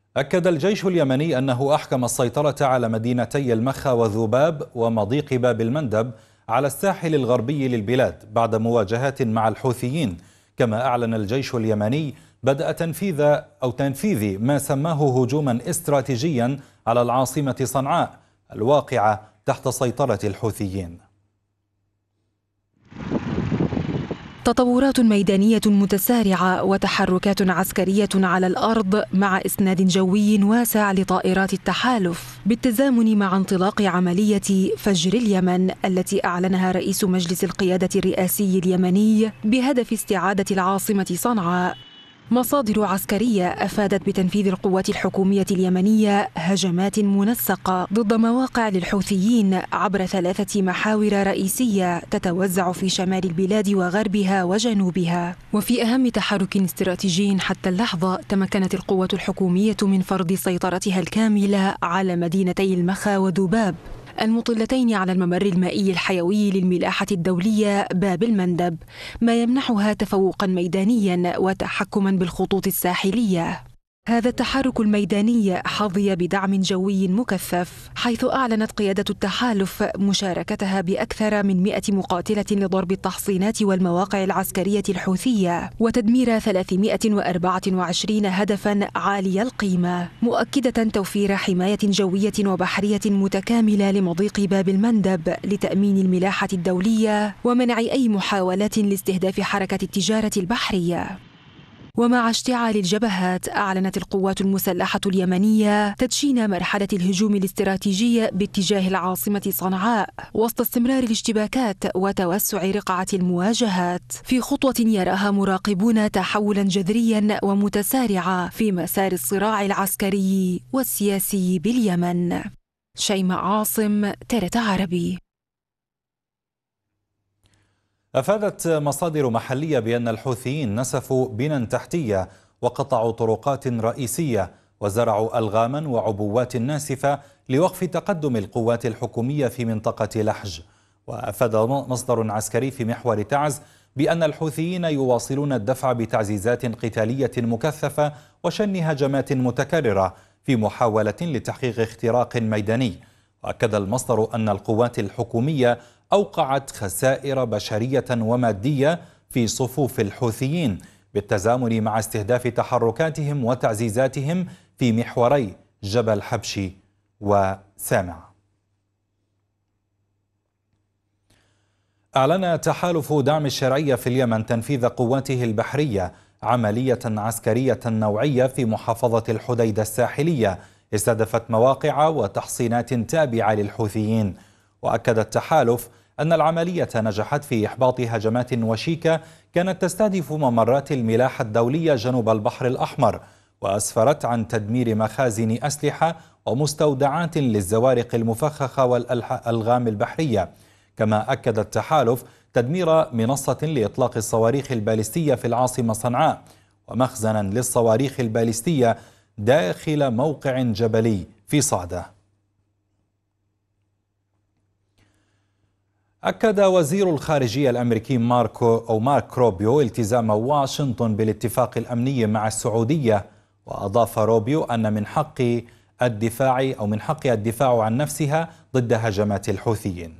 أكد الجيش اليمني أنه أحكم السيطرة على مدينتي المخا وذباب ومضيق باب المندب على الساحل الغربي للبلاد بعد مواجهات مع الحوثيين. كما أعلن الجيش اليمني بدء تنفيذ ما سماه هجوما استراتيجيا على العاصمة صنعاء الواقعة تحت سيطرة الحوثيين. تطورات ميدانية متسارعة وتحركات عسكرية على الأرض مع إسناد جوي واسع لطائرات التحالف بالتزامن مع انطلاق عملية فجر اليمن التي أعلنها رئيس مجلس القيادة الرئاسي اليمني بهدف استعادة العاصمة صنعاء. مصادر عسكرية أفادت بتنفيذ القوات الحكومية اليمنية هجمات منسقة ضد مواقع للحوثيين عبر 3 محاور رئيسية تتوزع في شمال البلاد وغربها وجنوبها. وفي أهم تحرك استراتيجي حتى اللحظة تمكنت القوات الحكومية من فرض سيطرتها الكاملة على مدينتي المخا وذباب المطلتين على الممر المائي الحيوي للملاحة الدولية باب المندب، ما يمنحها تفوقا ميدانيا وتحكما بالخطوط الساحلية. هذا التحرك الميداني حظي بدعم جوي مكثف، حيث أعلنت قيادة التحالف مشاركتها بأكثر من 100 مقاتلة لضرب التحصينات والمواقع العسكرية الحوثية وتدمير 324 هدفا عالي القيمة، مؤكدة توفير حماية جوية وبحرية متكاملة لمضيق باب المندب لتأمين الملاحة الدولية ومنع أي محاولات لاستهداف حركة التجارة البحرية. ومع اشتعال الجبهات أعلنت القوات المسلحة اليمنية تدشين مرحلة الهجوم الاستراتيجي باتجاه العاصمة صنعاء وسط استمرار الاشتباكات وتوسع رقعة المواجهات، في خطوة يراها مراقبون تحولا جذريا ومتسارعا في مسار الصراع العسكري والسياسي باليمن. شيماء عاصم، TRT عربي. أفادت مصادر محلية بأن الحوثيين نسفوا بنى تحتية وقطعوا طرقات رئيسية وزرعوا ألغاما وعبوات ناسفة لوقف تقدم القوات الحكومية في منطقة لحج. وأفاد مصدر عسكري في محور تعز بأن الحوثيين يواصلون الدفع بتعزيزات قتالية مكثفة وشن هجمات متكررة في محاولة لتحقيق اختراق ميداني. وأكد المصدر أن القوات الحكومية أوقعت خسائر بشرية ومادية في صفوف الحوثيين بالتزامن مع استهداف تحركاتهم وتعزيزاتهم في محوري جبل حبشي وسامع. أعلن تحالف دعم الشرعية في اليمن تنفيذ قواته البحرية عملية عسكرية نوعية في محافظة الحديدة الساحلية استهدفت مواقع وتحصينات تابعة للحوثيين. وأكد التحالف أن العملية نجحت في إحباط هجمات وشيكة كانت تستهدف ممرات الملاحة الدولية جنوب البحر الأحمر، وأسفرت عن تدمير مخازن أسلحة ومستودعات للزوارق المفخخة والألغام البحرية. كما أكد التحالف تدمير منصة لإطلاق الصواريخ البالستية في العاصمة صنعاء ومخزنا للصواريخ البالستية داخل موقع جبلي في صعدة. أكد وزير الخارجية الأمريكي مارك روبيو التزام واشنطن بالاتفاق الأمني مع السعودية. وأضاف روبيو أن من حقها الدفاع عن نفسها ضد هجمات الحوثيين.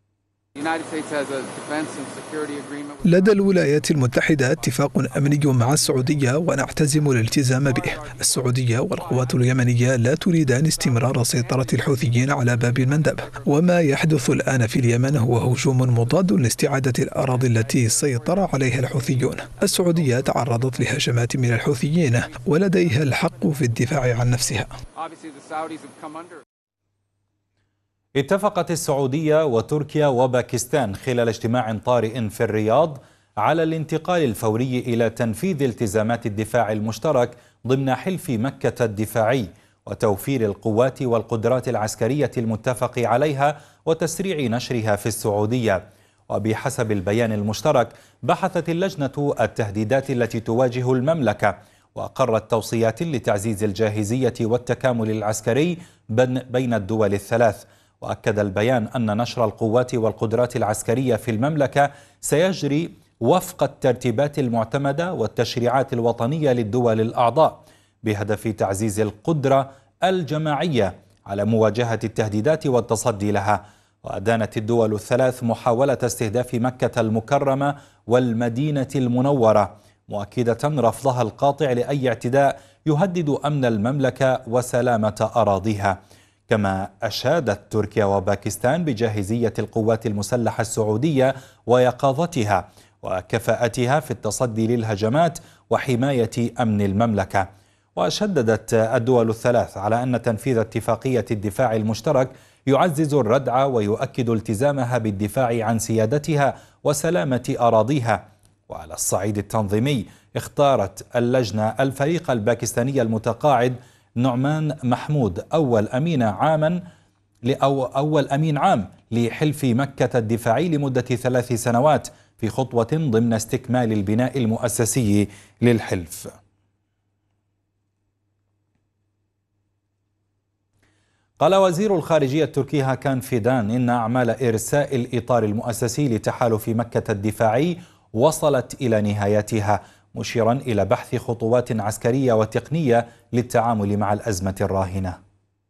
لدى الولايات المتحدة اتفاق أمني مع السعودية ونعتزم الالتزام به. السعودية والقوات اليمنية لا تريدان استمرار سيطرة الحوثيين على باب المندب، وما يحدث الآن في اليمن هو هجوم مضاد لاستعادة الأراضي التي سيطر عليها الحوثيون. السعودية تعرضت لهجمات من الحوثيين ولديها الحق في الدفاع عن نفسها. اتفقت السعودية وتركيا وباكستان خلال اجتماع طارئ في الرياض على الانتقال الفوري إلى تنفيذ التزامات الدفاع المشترك ضمن حلف مكة الدفاعي وتوفير القوات والقدرات العسكرية المتفق عليها وتسريع نشرها في السعودية. وبحسب البيان المشترك بحثت اللجنة التهديدات التي تواجه المملكة وأقرت توصيات لتعزيز الجاهزية والتكامل العسكري بين الدول الثلاث. وأكد البيان أن نشر القوات والقدرات العسكرية في المملكة سيجري وفق الترتيبات المعتمدة والتشريعات الوطنية للدول الأعضاء بهدف تعزيز القدرة الجماعية على مواجهة التهديدات والتصدي لها. وأدانت الدول الثلاث محاولة استهداف مكة المكرمة والمدينة المنورة، مؤكدة رفضها القاطع لأي اعتداء يهدد أمن المملكة وسلامة أراضيها. كما أشادت تركيا وباكستان بجاهزية القوات المسلحة السعودية ويقظتها وكفاءتها في التصدي للهجمات وحماية أمن المملكة. وشددت الدول الثلاث على أن تنفيذ اتفاقية الدفاع المشترك يعزز الردع ويؤكد التزامها بالدفاع عن سيادتها وسلامة أراضيها. وعلى الصعيد التنظيمي اختارت اللجنة الفريق الباكستاني المتقاعد نعمان محمود أول أمين عام لحلف مكة الدفاعي لمدة 3 سنوات في خطوة ضمن استكمال البناء المؤسسي للحلف. قال وزير الخارجية التركي هاكان فيدان إن أعمال إرساء الإطار المؤسسي لتحالف مكة الدفاعي وصلت إلى نهايتها، مشيرا إلى بحث خطوات عسكرية وتقنية للتعامل مع الأزمة الراهنة.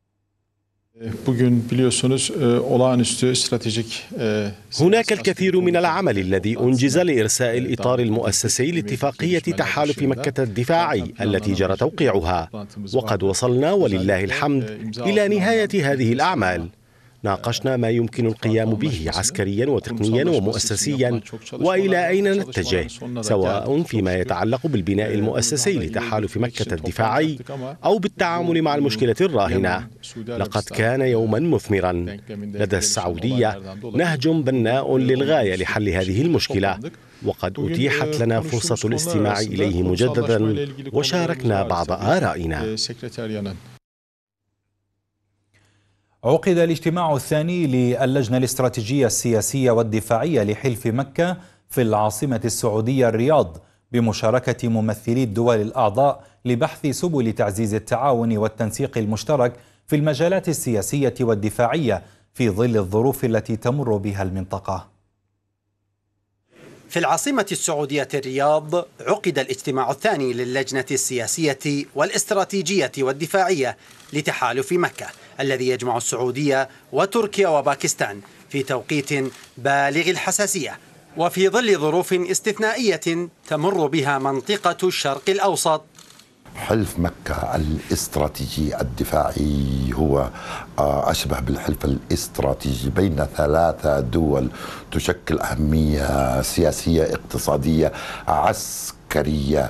هناك الكثير من العمل الذي أنجز لإرساء الإطار المؤسسي لاتفاقية تحالف مكة الدفاعي التي جرى توقيعها، وقد وصلنا ولله الحمد إلى نهاية هذه الأعمال. ناقشنا ما يمكن القيام به عسكريا وتقنيا ومؤسسيا وإلى أين نتجه، سواء فيما يتعلق بالبناء المؤسسي لتحالف مكة الدفاعي أو بالتعامل مع المشكلة الراهنة. لقد كان يوما مثمرا. لدى السعودية نهج بناء للغاية لحل هذه المشكلة، وقد أتيحت لنا فرصة الاستماع إليه مجددا وشاركنا بعض آرائنا. عقد الاجتماع الثاني للجنة الاستراتيجية السياسية والدفاعية لحلف مكة في العاصمة السعودية الرياض بمشاركة ممثلي الدول الأعضاء لبحث سبل تعزيز التعاون والتنسيق المشترك في المجالات السياسية والدفاعية في ظل الظروف التي تمر بها المنطقة. في العاصمة السعودية الرياض عقد الاجتماع الثاني للجنة السياسية والاستراتيجية والدفاعية لتحالف مكة الذي يجمع السعودية وتركيا وباكستان في توقيت بالغ الحساسية وفي ظل ظروف استثنائية تمر بها منطقة الشرق الأوسط. حلف مكة الاستراتيجي الدفاعي هو أشبه بالحلف الاستراتيجي بين 3 دول تشكل أهمية سياسية اقتصادية عسكرية.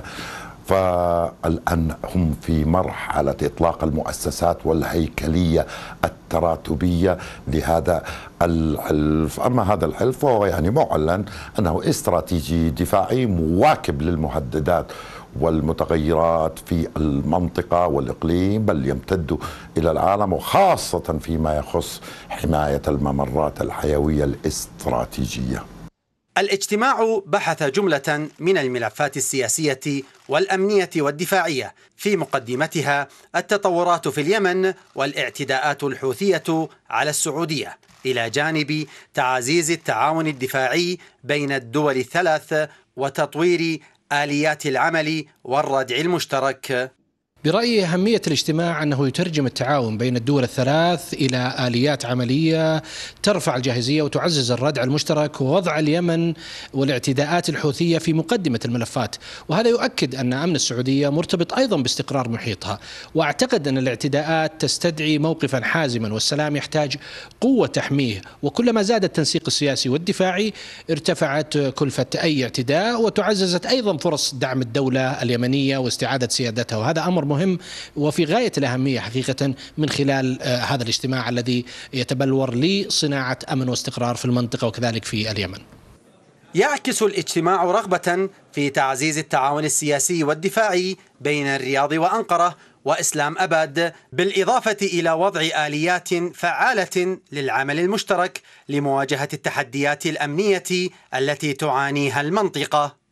فالآن هم في مرحلة إطلاق المؤسسات والهيكلية التراتبية لهذا الحلف. أما هذا الحلف فهو يعني معلن أنه استراتيجي دفاعي مواكب للمهددات والمتغيرات في المنطقة والإقليم، بل يمتد إلى العالم، وخاصة فيما يخص حماية الممرات الحيوية الاستراتيجية. الاجتماع بحث جملة من الملفات السياسية والأمنية والدفاعية، في مقدمتها التطورات في اليمن والاعتداءات الحوثية على السعودية، إلى جانب تعزيز التعاون الدفاعي بين الدول الثلاث وتطوير آليات العمل والردع المشترك. برأيي أهمية الاجتماع أنه يترجم التعاون بين الدول الثلاث إلى آليات عملية ترفع الجاهزية وتعزز الردع المشترك ووضع اليمن والاعتداءات الحوثية في مقدمة الملفات، وهذا يؤكد أن أمن السعودية مرتبط أيضا باستقرار محيطها. وأعتقد أن الاعتداءات تستدعي موقفا حازما، والسلام يحتاج قوة تحميه، وكلما زاد التنسيق السياسي والدفاعي ارتفعت كلفة أي اعتداء وتعززت أيضا فرص دعم الدولة اليمنية واستعادة سيادتها، وهذا أمر مهم وفي غاية الأهمية حقيقة من خلال هذا الاجتماع الذي يتبلور لصناعة أمن واستقرار في المنطقة وكذلك في اليمن. يعكس الاجتماع رغبة في تعزيز التعاون السياسي والدفاعي بين الرياض وأنقرة وإسلام أباد، بالإضافة إلى وضع آليات فعالة للعمل المشترك لمواجهة التحديات الأمنية التي تعانيها المنطقة.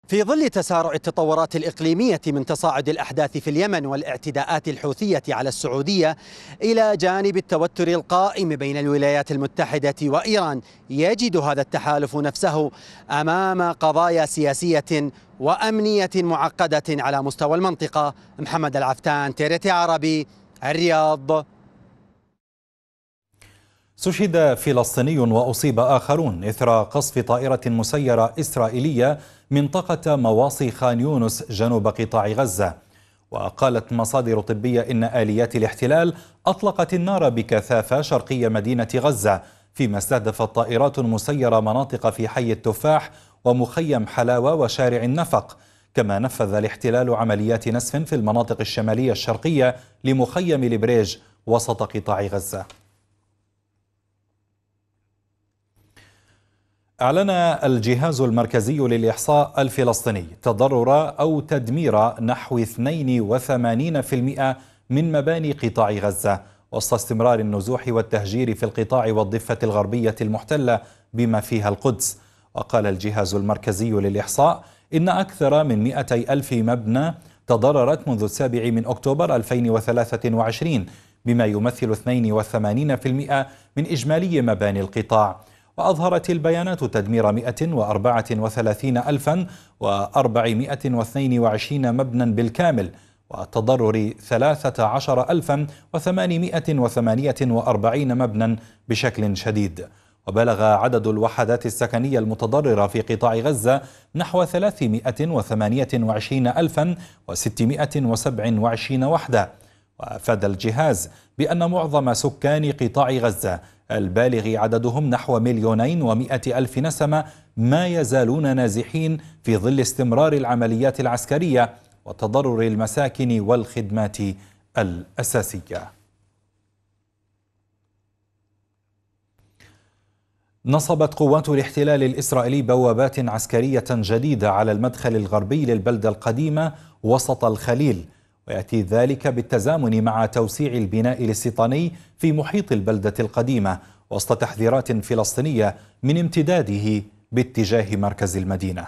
في ظل تسارع التطورات الإقليمية من تصاعد الأحداث في اليمن والاعتداءات الحوثية على السعودية إلى جانب التوتر القائم بين الولايات المتحدة وإيران، يجد هذا التحالف نفسه أمام قضايا سياسية وأمنية معقدة على مستوى المنطقة. محمد العفتان، TRT عربي، الرياض. استشهد فلسطيني وأصيب آخرون إثر قصف طائرة مسيرة إسرائيلية منطقة مواصي خان يونس جنوب قطاع غزة. وقالت مصادر طبية إن آليات الاحتلال أطلقت النار بكثافة شرقي مدينة غزة، فيما استهدفت طائرات مسيرة مناطق في حي التفاح ومخيم حلاوة وشارع النفق. كما نفذ الاحتلال عمليات نسف في المناطق الشمالية الشرقية لمخيم البريج وسط قطاع غزة. أعلن الجهاز المركزي للإحصاء الفلسطيني تضرر أو تدمير نحو 82% من مباني قطاع غزة وسط استمرار النزوح والتهجير في القطاع والضفة الغربية المحتلة بما فيها القدس. وقال الجهاز المركزي للإحصاء إن أكثر من 200,000 مبنى تضررت منذ 7 أكتوبر 2023 بما يمثل 82% من إجمالي مباني القطاع. وأظهرت البيانات تدمير 134,422 مبنى بالكامل وتضرر 13,848 مبنى بشكل شديد. وبلغ عدد الوحدات السكنية المتضررة في قطاع غزة نحو 328,627 وحدة. وأفاد الجهاز بأن معظم سكان قطاع غزة البالغ عددهم نحو 2,100,000 نسمة ما يزالون نازحين في ظل استمرار العمليات العسكرية وتضرر المساكن والخدمات الأساسية. نصبت قوات الاحتلال الإسرائيلي بوابات عسكرية جديدة على المدخل الغربي للبلدة القديمة وسط الخليل، ويأتي ذلك بالتزامن مع توسيع البناء الاستيطاني في محيط البلدة القديمة وسط تحذيرات فلسطينية من امتداده باتجاه مركز المدينة.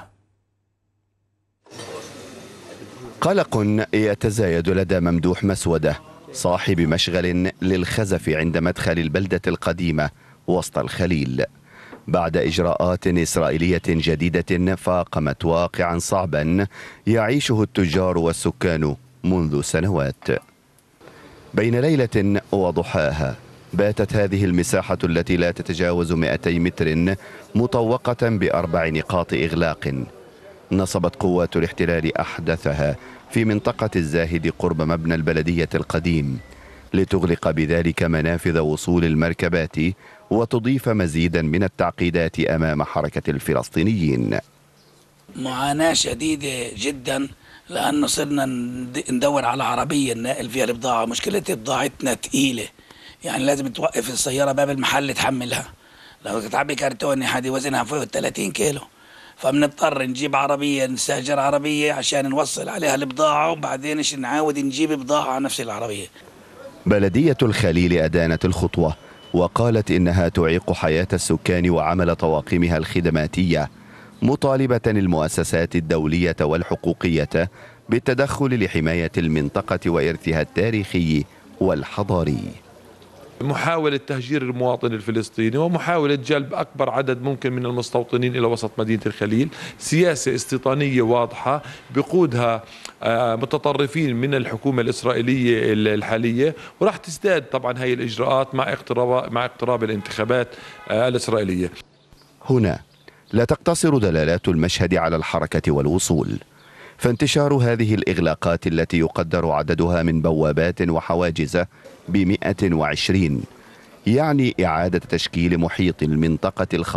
قلق يتزايد لدى ممدوح مسودة صاحب مشغل للخزف عند مدخل البلدة القديمة وسط الخليل بعد إجراءات إسرائيلية جديدة فاقمت واقعا صعبا يعيشه التجار والسكان منذ سنوات. بين ليلة وضحاها باتت هذه المساحة التي لا تتجاوز 200 متر مطوقة ب4 نقاط إغلاق نصبت قوات الاحتلال أحدثها في منطقة الزاهد قرب مبنى البلدية القديم لتغلق بذلك منافذ وصول المركبات وتضيف مزيدا من التعقيدات أمام حركة الفلسطينيين. معاناة شديدة جدا لأنه صرنا ندور على عربية ننقل فيها البضاعة. مشكلة بضاعتنا تقيلة، يعني لازم توقف السيارة باب المحل تحملها. لو تعبي كرتوني حدي وزنها فوق 30 كيلو، فبنضطر نجيب عربية، نستأجر عربية عشان نوصل عليها البضاعة وبعدين نعاود نجيب بضاعة على نفس العربية. بلدية الخليل أدانت الخطوة وقالت إنها تعيق حياة السكان وعمل طواقمها الخدماتية، مطالبة المؤسسات الدولية والحقوقية بالتدخل لحماية المنطقة وإرثها التاريخي والحضاري. محاولة تهجير المواطن الفلسطيني ومحاولة جلب أكبر عدد ممكن من المستوطنين إلى وسط مدينة الخليل، سياسة استيطانية واضحة بقودها متطرفين من الحكومة الإسرائيلية الحالية، وراح تزداد طبعا هاي الإجراءات مع اقتراب الانتخابات الإسرائيلية. هنا لا تقتصر دلالات المشهد على الحركة والوصول، فانتشار هذه الإغلاقات التي يقدر عددها من بوابات وحواجز ب120 يعني إعادة تشكيل محيط المنطقة